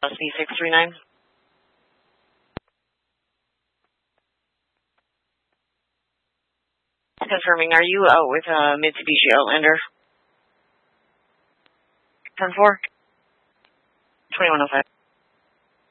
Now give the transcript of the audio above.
B639. Confirming, are you out with Mitsubishi Outlander? 10-4. 2105.